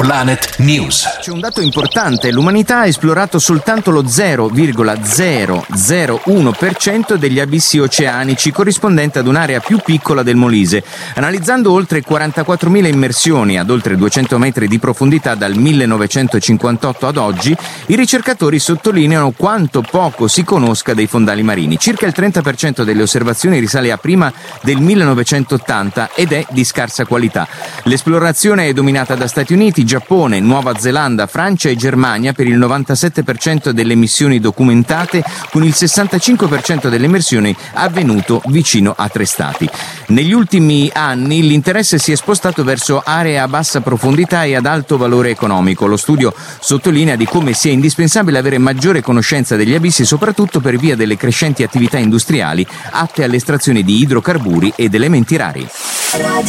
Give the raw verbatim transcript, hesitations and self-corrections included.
Planet News. C'è un dato importante: l'umanità ha esplorato soltanto lo zero virgola zero zero uno per cento degli abissi oceanici, corrispondente ad un'area più piccola del Molise. Analizzando oltre quarantaquattromila immersioni ad oltre duecento metri di profondità dal millenovecentocinquantotto ad oggi, i ricercatori sottolineano quanto poco si conosca dei fondali marini. Circa il trenta per cento delle osservazioni risale a prima del millenovecentottanta ed è di scarsa qualità. L'esplorazione è dominata da Stati Uniti, Giappone, Nuova Zelanda, Francia e Germania per il novantasette per cento delle emissioni documentate, con il sessantacinque per cento delle immersioni avvenuto vicino a tre stati. Negli ultimi anni l'interesse si è spostato verso aree a bassa profondità e ad alto valore economico. Lo studio sottolinea di come sia indispensabile avere maggiore conoscenza degli abissi, soprattutto per via delle crescenti attività industriali atte all'estrazione di idrocarburi ed elementi rari.